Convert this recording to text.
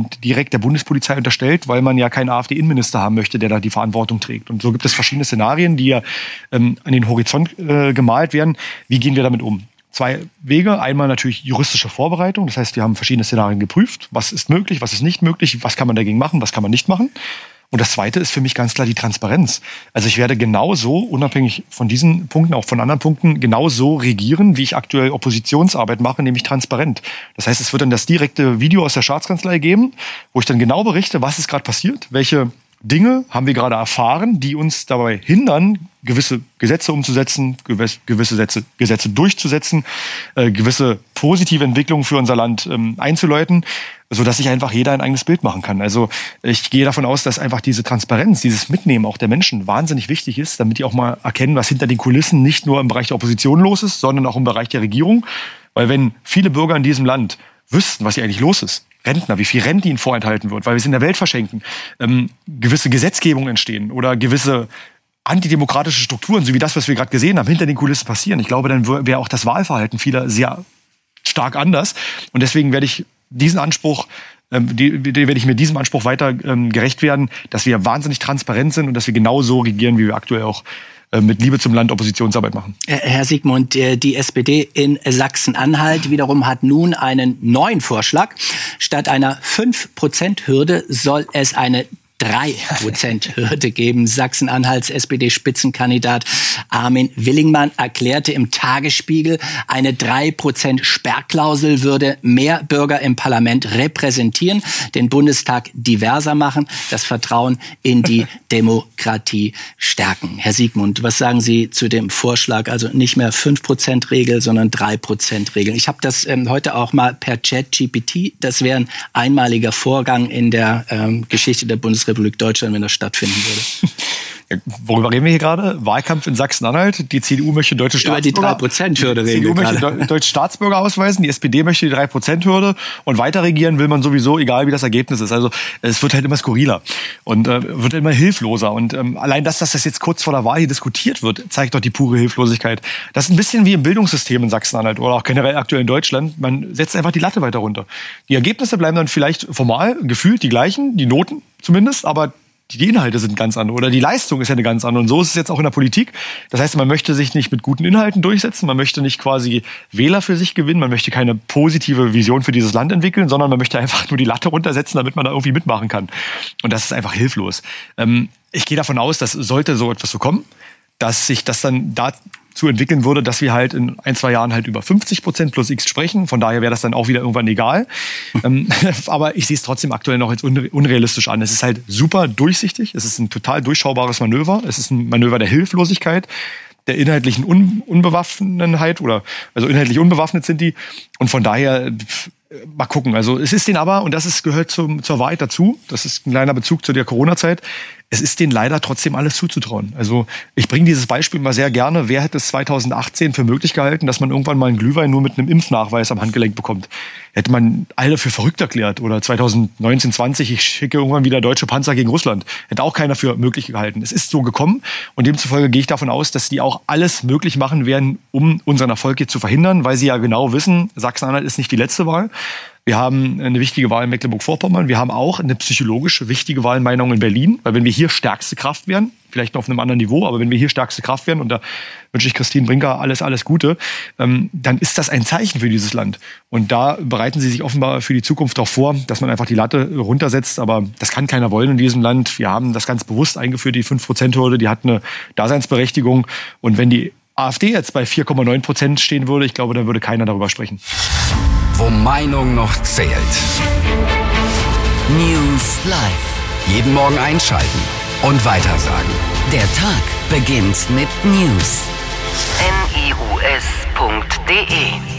und direkt der Bundespolizei unterstellt, weil man ja keinen AfD-Innenminister haben möchte, der da die Verantwortung trägt. Und so gibt es verschiedene Szenarien, die ja an den Horizont gemalt werden. Wie gehen wir damit um? 2 Wege. Einmal natürlich juristische Vorbereitung. Das heißt, wir haben verschiedene Szenarien geprüft. Was ist möglich, was ist nicht möglich, was kann man dagegen machen, was kann man nicht machen. Und das Zweite ist für mich ganz klar die Transparenz. Also ich werde genauso, unabhängig von diesen Punkten, auch von anderen Punkten, genauso regieren, wie ich aktuell Oppositionsarbeit mache, nämlich transparent. Das heißt, es wird dann das direkte Video aus der Staatskanzlei geben, wo ich dann genau berichte, was ist gerade passiert, welche Dinge haben wir gerade erfahren, die uns dabei hindern, gewisse Gesetze umzusetzen, gewisse Gesetze durchzusetzen, gewisse positive Entwicklungen für unser Land einzuläuten, sodass sich einfach jeder ein eigenes Bild machen kann. Also ich gehe davon aus, dass einfach diese Transparenz, dieses Mitnehmen auch der Menschen wahnsinnig wichtig ist, damit die auch mal erkennen, was hinter den Kulissen nicht nur im Bereich der Opposition los ist, sondern auch im Bereich der Regierung. Weil wenn viele Bürger in diesem Land wüssten, was hier eigentlich los ist, Rentner, wie viel Rente ihnen vorenthalten wird, weil wir es in der Welt verschenken, gewisse Gesetzgebungen entstehen oder gewisse antidemokratische Strukturen, so wie das, was wir gerade gesehen haben, hinter den Kulissen passieren. Ich glaube, dann wäre auch das Wahlverhalten vieler sehr stark anders. Und deswegen werde ich diesen Anspruch, werde ich mir diesem Anspruch weiter gerecht werden, dass wir wahnsinnig transparent sind und dass wir genau so regieren, wie wir aktuell auch mit Liebe zum Land Oppositionsarbeit machen. Herr Siegmund, die SPD in Sachsen-Anhalt wiederum hat nun einen neuen Vorschlag. Statt einer 5%-Hürde soll es eine 3%-Hürde geben. Sachsen-Anhalts SPD-Spitzenkandidat Armin Willingmann erklärte im Tagesspiegel, eine 3% Sperrklausel würde mehr Bürger im Parlament repräsentieren, den Bundestag diverser machen, das Vertrauen in die Demokratie stärken. Herr Siegmund, was sagen Sie zu dem Vorschlag? Also nicht mehr 5%-Regel, sondern 3%-Regel. Ich habe das heute auch mal per Chat-GPT. Das wäre ein einmaliger Vorgang in der Geschichte der Bundesrepublik Deutschland, wenn das stattfinden würde. Worüber reden wir hier gerade? Wahlkampf in Sachsen-Anhalt. Die CDU möchte deutsche Staatsbürger. Über die 3%-Hürde reden. Die CDU möchte deutsche Staatsbürger ausweisen. Die SPD möchte die 3%-Hürde. Und weiter regieren will man sowieso, egal wie das Ergebnis ist. Also es wird halt immer skurriler und wird immer hilfloser. Und allein dass das jetzt kurz vor der Wahl hier diskutiert wird, zeigt doch die pure Hilflosigkeit. Das ist ein bisschen wie im Bildungssystem in Sachsen-Anhalt oder auch generell aktuell in Deutschland. Man setzt einfach die Latte weiter runter. Die Ergebnisse bleiben dann vielleicht formal gefühlt die gleichen, die Noten zumindest, aber die Inhalte sind ganz andere oder die Leistung ist ja eine ganz andere. Und so ist es jetzt auch in der Politik. Das heißt, man möchte sich nicht mit guten Inhalten durchsetzen, man möchte nicht quasi Wähler für sich gewinnen, man möchte keine positive Vision für dieses Land entwickeln, sondern man möchte einfach nur die Latte runtersetzen, damit man da irgendwie mitmachen kann. Und das ist einfach hilflos. Ich gehe davon aus, dass sollte so etwas so kommen, dass sich das dann dazu entwickeln würde, dass wir halt in 1-2 Jahren halt über 50% plus X sprechen. Von daher wäre das dann auch wieder irgendwann egal. Aber ich sehe es trotzdem aktuell noch als unrealistisch an. Es ist halt super durchsichtig. Es ist ein total durchschaubares Manöver. Es ist ein Manöver der Hilflosigkeit, der inhaltlichen Unbewaffnenheit also inhaltlich unbewaffnet sind die. Und von daher mal gucken. Also es ist denen aber, und gehört zur Wahrheit dazu, das ist ein kleiner Bezug zu der Corona-Zeit, es ist denen leider trotzdem alles zuzutrauen. Also ich bringe dieses Beispiel mal sehr gerne. Wer hätte es 2018 für möglich gehalten, dass man irgendwann mal einen Glühwein nur mit einem Impfnachweis am Handgelenk bekommt? Hätte man alle für verrückt erklärt. Oder 2019, 20, ich schicke irgendwann wieder deutsche Panzer gegen Russland. Hätte auch keiner für möglich gehalten. Es ist so gekommen und demzufolge gehe ich davon aus, dass die auch alles möglich machen werden, um unseren Erfolg hier zu verhindern, weil sie ja genau wissen, Sachsen-Anhalt ist nicht die letzte Wahl. Wir haben eine wichtige Wahl in Mecklenburg-Vorpommern. Wir haben auch eine psychologisch wichtige Wahl in Meinung in Berlin. Weil wenn wir hier stärkste Kraft wären, vielleicht noch auf einem anderen Niveau, aber wenn wir hier stärkste Kraft wären, und da wünsche ich Christine Brinker alles Gute, dann ist das ein Zeichen für dieses Land. Und da bereiten sie sich offenbar für die Zukunft auch vor, dass man einfach die Latte runtersetzt. Aber das kann keiner wollen in diesem Land. Wir haben das ganz bewusst eingeführt, die 5%-Hürde, die hat eine Daseinsberechtigung. Und wenn die AfD jetzt bei 4,9% stehen würde, ich glaube, dann würde keiner darüber sprechen. Wo Meinung noch zählt. News Live. Jeden Morgen einschalten und weitersagen. Der Tag beginnt mit News. news.de